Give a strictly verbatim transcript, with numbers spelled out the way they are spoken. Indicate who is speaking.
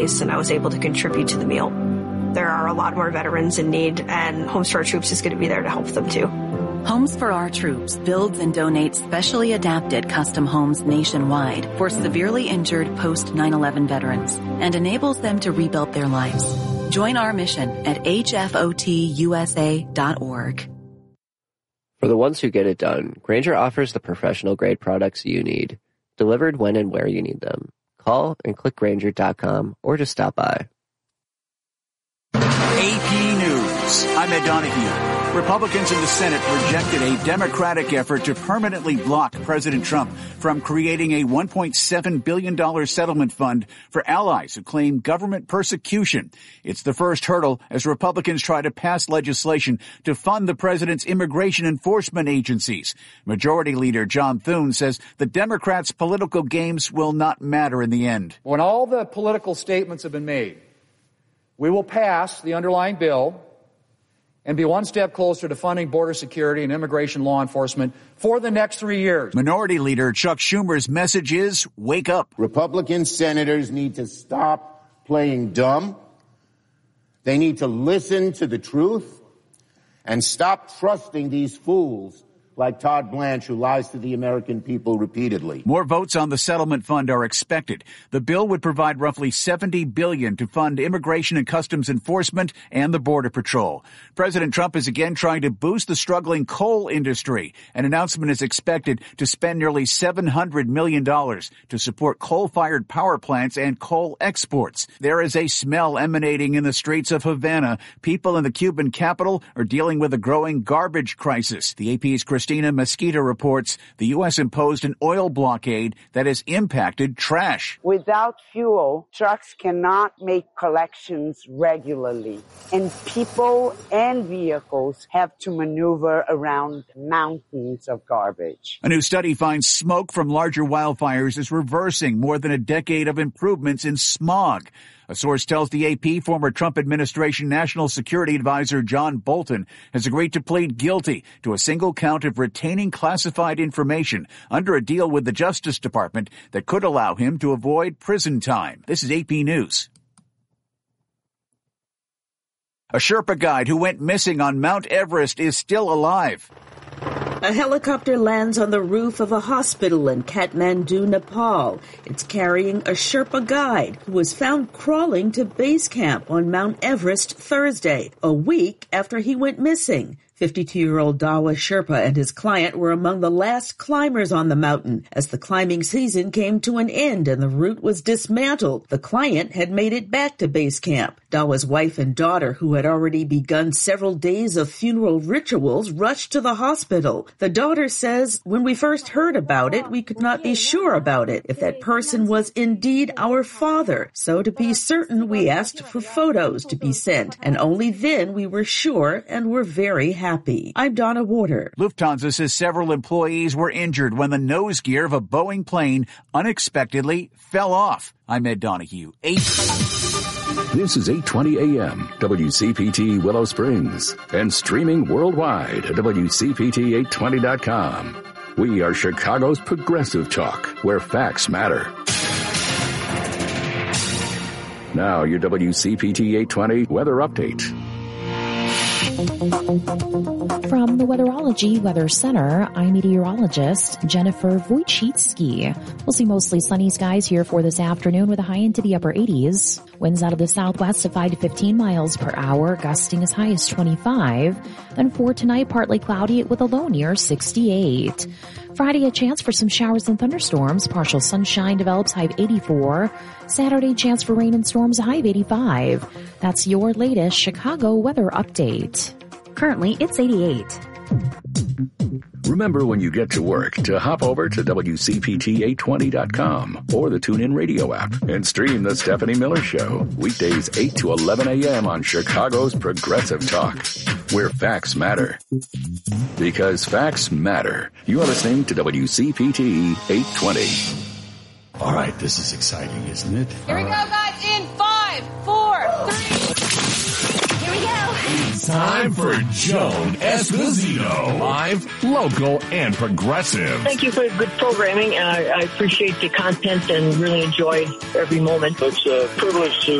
Speaker 1: and I was able to contribute to the meal. There are a lot more veterans in need, and Homes for Our Troops is going to be there to help them too.
Speaker 2: Homes for Our Troops builds and donates specially adapted custom homes nationwide for severely injured post nine eleven veterans and enables them to rebuild their lives. Join our mission at H F O T U S A dot org.
Speaker 3: For the ones who get it done, Grainger offers the professional-grade products you need, delivered when and where you need them. Call and click Grainger dot com or just stop by.
Speaker 4: A P News. I'm Ed Donahue. Republicans in the Senate rejected a Democratic effort to permanently block President Trump from creating a one point seven billion dollars settlement fund for allies who claim government persecution. It's the first hurdle as Republicans try to pass legislation to fund the president's immigration enforcement agencies. Majority Leader John Thune says the Democrats' political games will not matter in the end.
Speaker 5: When all the political statements have been made, we will pass the underlying bill and be one step closer to funding border security and immigration law enforcement for the next three years.
Speaker 4: Minority Leader Chuck Schumer's message is, wake up.
Speaker 6: Republican senators need to stop playing dumb. They need to listen to the truth and stop trusting these fools like Todd Blanche, who lies to the American people repeatedly.
Speaker 4: More votes on the settlement fund are expected. The bill would provide roughly seventy billion dollars to fund immigration and customs enforcement and the Border Patrol. President Trump is again trying to boost the struggling coal industry. An announcement is expected to spend nearly seven hundred million dollars to support coal-fired power plants and coal exports. There is a smell emanating in the streets of Havana. People in the Cuban capital are dealing with a growing garbage crisis. The A P's Christina Mesquita reports the U S imposed an oil blockade that has impacted trash.
Speaker 7: Without fuel, trucks cannot make collections regularly, and people and vehicles have to maneuver around mountains of garbage.
Speaker 4: A new study finds smoke from larger wildfires is reversing more than a decade of improvements in smog. A source tells the A P former Trump administration National Security Advisor John Bolton has agreed to plead guilty to a single count of retaining classified information under a deal with the Justice Department that could allow him to avoid prison time. This is A P News. A Sherpa guide who went missing on Mount Everest is still alive.
Speaker 8: A helicopter lands on the roof of a hospital in Kathmandu, Nepal. It's carrying a Sherpa guide who was found crawling to base camp on Mount Everest Thursday, a week after he went missing. fifty-two-year-old Dawa Sherpa and his client were among the last climbers on the mountain as the climbing season came to an end and the route was dismantled. The client had made it back to base camp. Dawa's wife and daughter, who had already begun several days of funeral rituals, rushed to the hospital. The daughter says, when we first heard about it, we could not be sure about it, if that person was indeed our father. So to be certain, we asked for photos to be sent, and only then we were sure and were very happy. Happy. I'm Donna Warder.
Speaker 4: Lufthansa says several employees were injured when the nose gear of a Boeing plane unexpectedly fell off. I'm Ed Donahue. eight
Speaker 9: This is eight twenty A M, W C P T Willow Springs, and streaming worldwide at W C P T eight twenty dot com. We are Chicago's progressive talk, where facts matter. Now your W C P T eight twenty weather update.
Speaker 10: From the Weatherology Weather Center, I'm meteorologist Jennifer Wojcicki. We'll see mostly sunny skies here for this afternoon with a high into the upper eighties. Winds out of the southwest of five to fifteen miles per hour, gusting as high as twenty-five. Then for tonight, partly cloudy with a low near sixty-eight. Friday, a chance for some showers and thunderstorms. Partial sunshine develops, high of eighty-four. Saturday, chance for rain and storms, a high of eighty-five. That's your latest Chicago weather update. Currently, it's eighty-eight.
Speaker 9: Remember when you get to work to hop over to W C P T eight twenty dot com or the TuneIn Radio app and stream The Stephanie Miller Show. Weekdays eight to eleven A M on Chicago's Progressive Talk, where facts matter. Because facts matter. You are listening to W C P T eight twenty.
Speaker 11: All right, this is exciting, isn't it?
Speaker 12: Here we go, guys, in five, four, three. Here we go. Time for Joan Esposito. Live, local, and progressive.
Speaker 13: Thank you for good programming. I, I appreciate the content and really enjoy every moment.
Speaker 14: It's a privilege to